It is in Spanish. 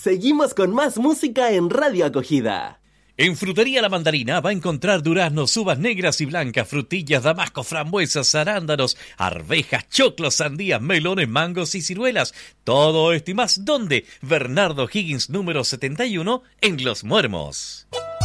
Seguimos con más música en Radio Acogida. En Frutería La Mandarina va a encontrar duraznos, uvas negras y blancas, frutillas, damascos, frambuesas, arándanos, arvejas, choclos, sandías, melones, mangos y ciruelas. Todo esto y más, ¿dónde? Bernardo Higgins número 71 en Los Muermos.